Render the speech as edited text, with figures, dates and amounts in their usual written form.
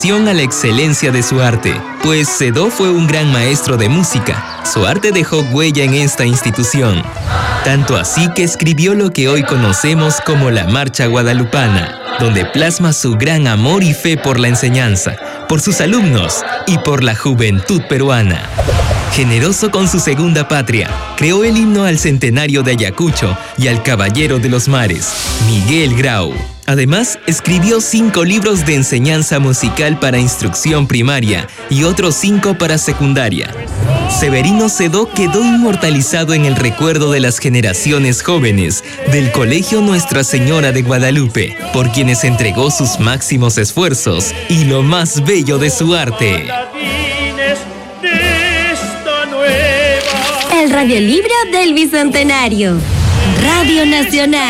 a la excelencia de su arte, pues Sedó fue un gran maestro de música. Su arte dejó huella en esta institución, tanto así que escribió lo que hoy conocemos como la Marcha Guadalupana, donde plasma su gran amor y fe por la enseñanza, por sus alumnos y por la juventud peruana. Generoso con su segunda patria, creó el himno al centenario de Ayacucho y al Caballero de los Mares, Miguel Grau. Además, escribió 5 libros de enseñanza musical para instrucción primaria y otros 5 para secundaria. Severino Sedó quedó inmortalizado en el recuerdo de las generaciones jóvenes del Colegio Nuestra Señora de Guadalupe, por quienes entregó sus máximos esfuerzos y lo más bello de su arte. El radiolibro del Bicentenario. Radio Nacional.